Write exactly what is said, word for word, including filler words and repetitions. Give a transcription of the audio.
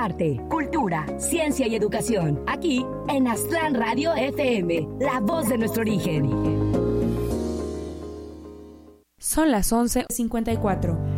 arte, cultura, ciencia y educación. Aquí en Aztlán Radio F M, la voz de nuestro origen. Son las once cincuenta y cuatro.